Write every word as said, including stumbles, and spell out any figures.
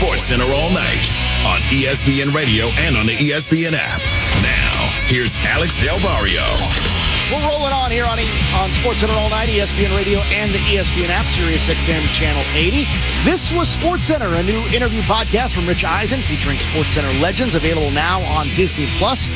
SportsCenter all night on E S P N Radio and on the E S P N app. Now, here's Alex Del Barrio. We're rolling on here on, e- on SportsCenter all night, E S P N Radio and the E S P N app, Sirius X M Channel eighty. This was SportsCenter, a new interview podcast from Rich Eisen featuring SportsCenter legends, available now on Disney Plus.